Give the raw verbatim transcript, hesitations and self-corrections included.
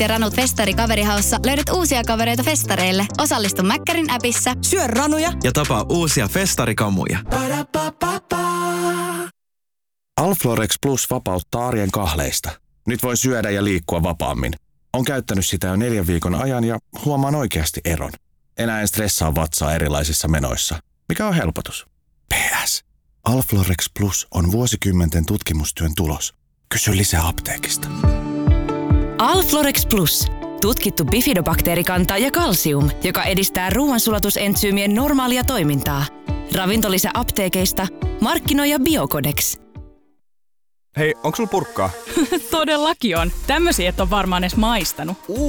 ja ranut festari kaverihaussa löydät uusia kavereita festareille. Osallistu Mäkkärin appissa. Syö ranuja ja tapaa uusia festarikamuja. Alflorex Plus vapauttaa arjen kahleista. Nyt voi syödä ja liikkua vapaammin. On käyttänyt sitä jo neljän viikon ajan ja huomaan oikeasti eron. Enää en stressaa vatsaa erilaisissa menoissa, mikä on helpotus. P S. Alflorex Plus on vuosikymmenten tutkimustyön tulos. Kysy lisää apteekista. Alflorex Plus. Tutkittu bifidobakteerikanta ja kalsium, joka edistää ruoansulatusentsyymien normaalia toimintaa. Ravintolisä apteekeista. Markkinoija Biocodex. Hei, onko sulla purkkaa? Todellakin on. Tämmösiä et ole varmaan edes maistanut.